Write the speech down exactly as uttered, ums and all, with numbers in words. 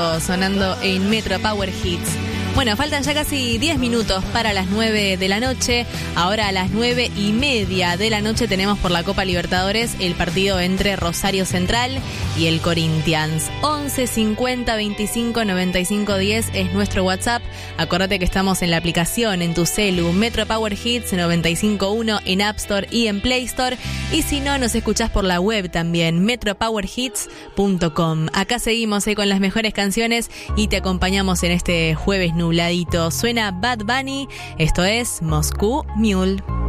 Sonando en Metro Power Hits. Bueno, faltan ya casi diez minutos para las nueve de la noche. Ahora a las nueve y media de la noche tenemos por la Copa Libertadores el partido entre Rosario Central y el Corinthians. once cincuenta veinticinco noventa y cinco diez es nuestro WhatsApp. Acordate que estamos en la aplicación, en tu celu, Metro Power Hits noventa y cinco punto uno en App Store y en Play Store. Y si no, nos escuchás por la web también, metro power hits punto com. Acá seguimos eh, con las mejores canciones y te acompañamos en este jueves nubladito. Suena Bad Bunny, esto es Moscú Mule.